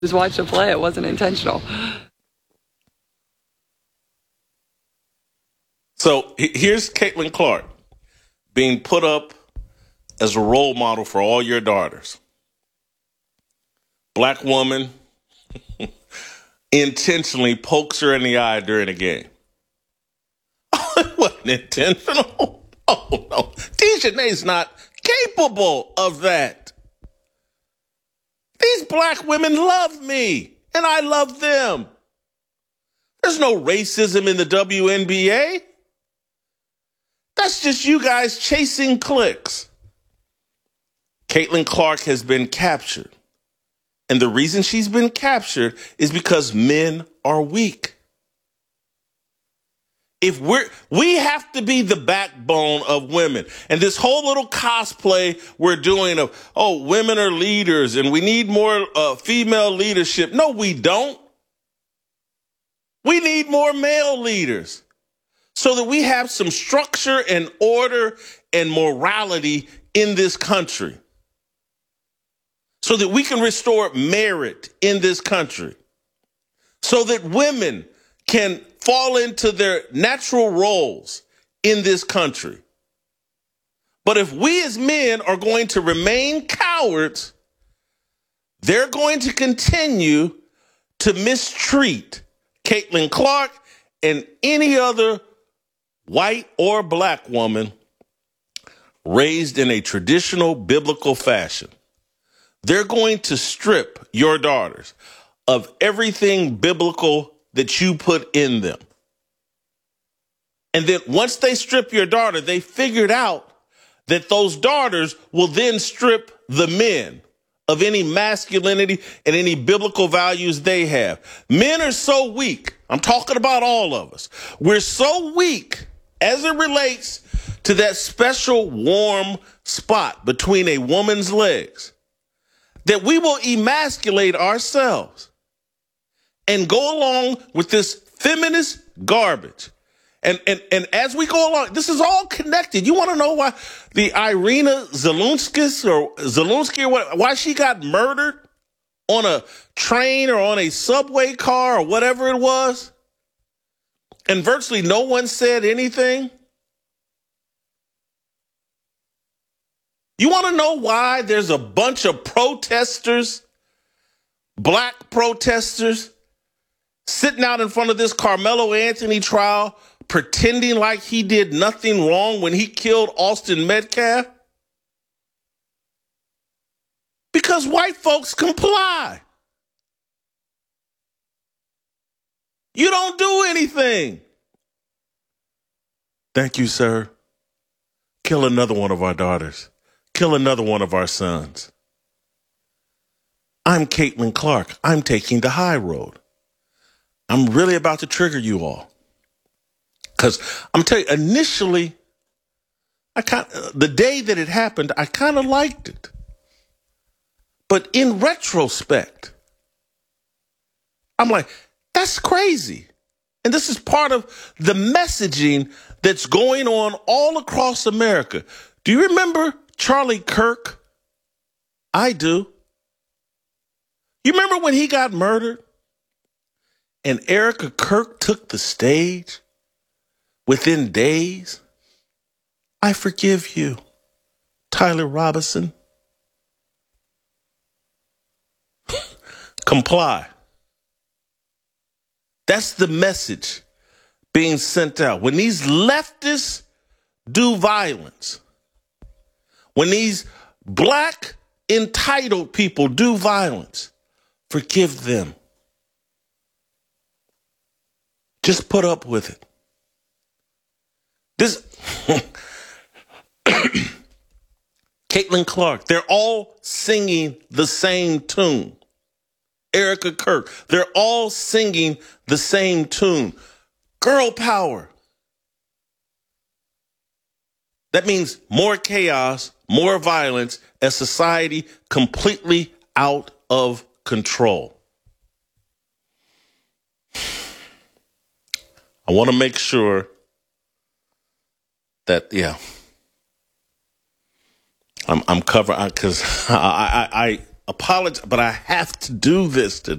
Just watched a play. It wasn't intentional. So here's Caitlin Clark being put up as a role model for all your daughters. Black woman intentionally pokes her in the eye during a game. It wasn't intentional. Oh, no. Dejanay's not capable of that. These black women love me, and I love them. There's no racism in the WNBA. That's just you guys chasing clicks. Caitlin Clark has been captured. And the reason she's been captured is because men are weak. We have to be the backbone of women. And this whole little cosplay we're doing of, women are leaders and we need more female leadership. No, we don't. We need more male leaders so that we have some structure and order and morality in this country. So that we can restore merit in this country. So that women can fall into their natural roles in this country. But if we as men are going to remain cowards, they're going to continue to mistreat Caitlin Clark and any other white or black woman raised in a traditional biblical fashion. They're going to strip your daughters of everything biblical that you put in them. And then once they strip your daughter, they figured out that those daughters will then strip the men of any masculinity and any biblical values they have. Men are so weak. I'm talking about all of us. We're so weak as it relates to that special warm spot between a woman's legs that we will emasculate ourselves and go along with this feminist garbage. And as we go along, this is all connected. You want to know why the Irina Zelensky, why she got murdered on a train or on a subway car or whatever it was? And virtually no one said anything? You want to know why there's a bunch of protesters, black protesters, sitting out in front of this Carmelo Anthony trial, pretending like he did nothing wrong when he killed Austin Metcalf? Because white folks comply. You don't do anything. Thank you, sir. Kill another one of our daughters. Kill another one of our sons. I'm Caitlin Clark. I'm taking the high road. I'm really about to trigger you all. Because I'm telling you, initially, the day that it happened, I kind of liked it. But in retrospect, I'm like, that's crazy. And this is part of the messaging that's going on all across America. Do you remember Charlie Kirk? I do. You remember when he got murdered and Erica Kirk took the stage within days? I forgive you, Tyler Robinson. Comply. That's the message being sent out. When these leftists do violence, when these black entitled people do violence, forgive them. Just put up with it. This Caitlin Clark, they're all singing the same tune. Erica Kirk, they're all singing the same tune. Girl power. That means more chaos, more violence, a society completely out of control. I want to make sure that, I'm covering, because I apologize, but I have to do this today.